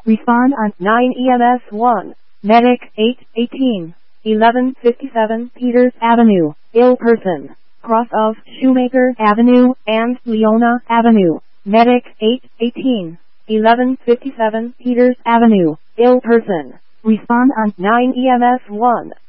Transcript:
Respond on 9 EMS 1. Medic 818. 1157 Peters Avenue. Ill person. Cross of Shoemaker Avenue and Leona Avenue. Medic 818. 1157 Peters Avenue. Ill person. Respond on 9 EMS 1.